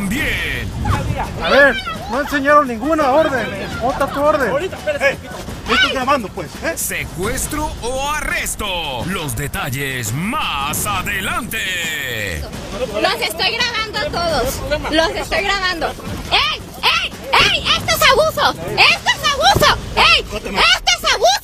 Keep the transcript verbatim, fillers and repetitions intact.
también. A ver, no enseñaron ninguna orden. Otra tu orden. Ahorita, espérate. ¿Qué estoy grabando, pues? ¿eh? Secuestro o arresto. Los detalles más adelante. Los estoy grabando a todos. Los estoy grabando. ¡Ey! ¡Ey! ¡Ey! ¡Esto es abuso! ¡Esto es abuso! ¡Ey! ¡Esto es abuso!